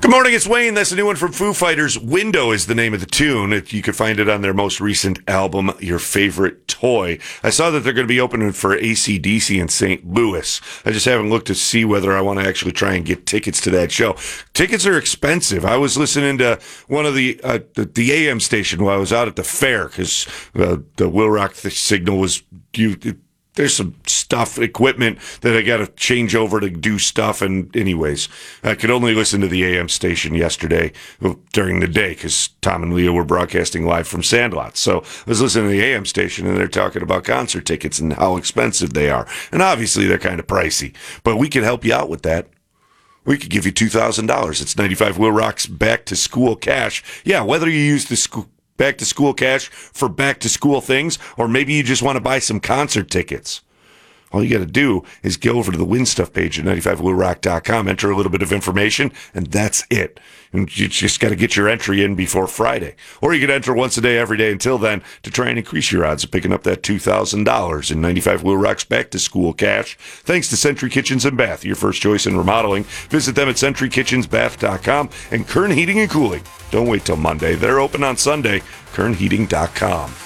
Good morning, it's Wayne. That's a new one from Foo Fighters. Window is the name of the tune. You can find it on their most recent album, Your Favorite Toy. I saw that they're going to be opening for AC/DC in St. Louis. I just haven't looked to see whether I want to actually try and get tickets to that show. Tickets are expensive. I was listening to one of the AM station while I was out at the fair because the Will Rock signal was... There's some equipment that I got to change over to do stuff. And anyways, I could only listen to the AM station yesterday during the day because Tom and Leo were broadcasting live from Sandlot. So I was listening to the AM station and they're talking about concert tickets and how expensive they are. And obviously they're kind of pricey, but we could help you out with that. We could give you $2,000. It's 95 Will Rock's Back to School Cash. Yeah, whether you use the back to school cash for back to school things, or maybe you just want to buy some concert tickets. All you got to do is go over to the Win Stuff page at 95willrock.com, enter a little bit of information, and that's it. And you just got to get your entry in before Friday. Or you could enter once a day, every day until then to try and increase your odds of picking up that $2,000 in 95 Will Rock's Back to School Cash. Thanks to Century Kitchens and Bath, your first choice in remodeling. Visit them at CenturyKitchensBath.com and Kern Heating and Cooling. Don't wait till Monday. They're open on Sunday. KernHeating.com.